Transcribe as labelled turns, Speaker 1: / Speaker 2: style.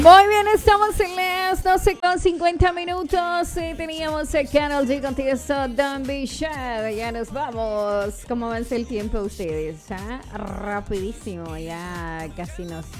Speaker 1: Muy bien, estamos en las 12:50. Teníamos a Carol G contigo, Don't Be Shy. Ya nos vamos. ¿Cómo avanza el tiempo ustedes? ¿Ah? Rapidísimo, ya casi nos